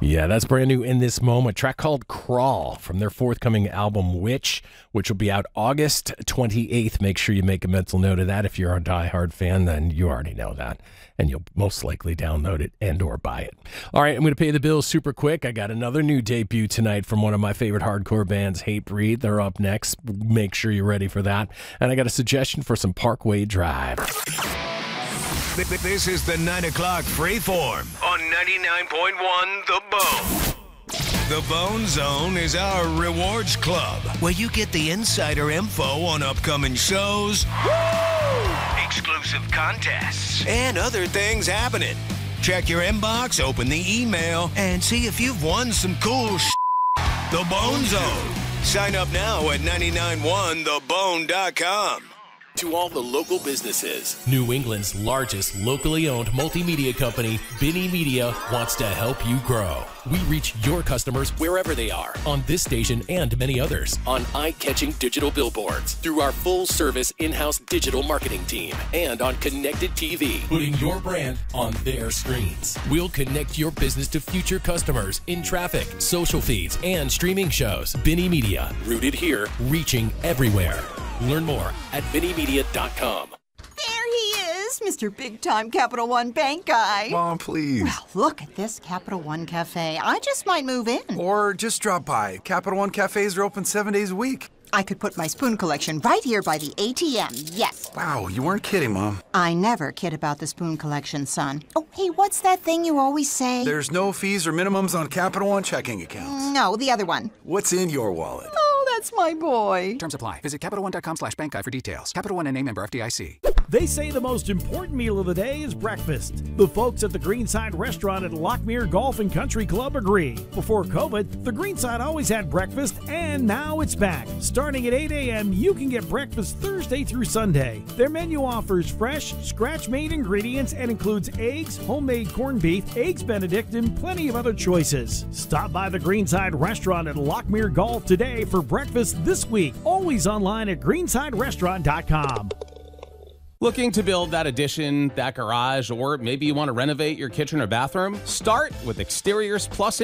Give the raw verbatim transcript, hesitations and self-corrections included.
Yeah, that's brand new in this moment. A track called Crawl from their forthcoming album, Witch, which will be out August twenty-eighth. Make sure you make a mental note of that. If you're a diehard fan, then you already know that, and you'll most likely download it and or buy it. All right, I'm going to pay the bills super quick. I got another new debut tonight from one of my favorite hardcore bands, Hatebreed. They're up next. Make sure you're ready for that. And I got a suggestion for some Parkway Drive. This is the nine o'clock Freeform on ninety-nine point one The Bone. The Bone Zone is our rewards club where you get the insider info on upcoming shows, woo! Exclusive contests, and other things happening. Check your inbox, open the email, and see if you've won some cool sh**. The Bone Zone. Sign up now at nine nine one the bone dot com. To all the local businesses, New England's largest locally owned multimedia company, Binny Media, wants to help you grow. We reach your customers wherever they are on this station and many others on eye-catching digital billboards through our full-service in-house digital marketing team and on connected T V, putting your brand on their screens. We'll connect your business to future customers in traffic, social feeds, and streaming shows. Binny Media, rooted here, reaching everywhere. Learn more at binny media dot com. There he is, Mister Big Time Capital One Bank guy. Mom, please. Well, look at this Capital One Cafe. I just might move in. Or just drop by. Capital One cafes are open seven days a week. I could put my spoon collection right here by the A T M, yes. Wow, you weren't kidding, Mom. I never kid about the spoon collection, son. Oh, hey, what's that thing you always say? There's no fees or minimums on Capital One checking accounts. No, the other one. What's in your wallet? Oh, that's my boy. Terms apply. Visit Capital One dot com slash bank guide for details. Capital One and a member F D I C. They say the most important meal of the day is breakfast. The folks at the Greenside Restaurant at Lockmere Golf and Country Club agree. Before COVID, the Greenside always had breakfast, and now it's back. Starting at eight a.m., you can get breakfast Thursday through Sunday. Their menu offers fresh, scratch-made ingredients and includes eggs, homemade corned beef, eggs Benedict, and plenty of other choices. Stop by the Greenside Restaurant at Lockmere Golf today for breakfast this week. Always online at greenside restaurant dot com. Looking to build that addition, that garage, or maybe you want to renovate your kitchen or bathroom? Start with Exteriors Plus